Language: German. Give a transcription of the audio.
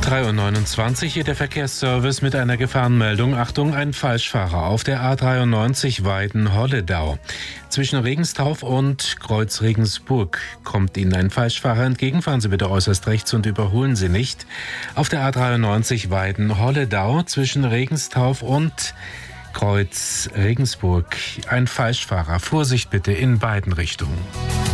3:29 Uhr, hier der Verkehrsservice mit einer Gefahrenmeldung. Achtung, ein Falschfahrer auf der A93 Weiden-Holledau. Zwischen Regenstauf und Kreuz Regensburg kommt Ihnen ein Falschfahrer entgegen. Fahren Sie bitte äußerst rechts und überholen Sie nicht. Auf der A93 Weiden-Holledau zwischen Regenstauf und Kreuz Regensburg ein Falschfahrer. Vorsicht bitte in beiden Richtungen.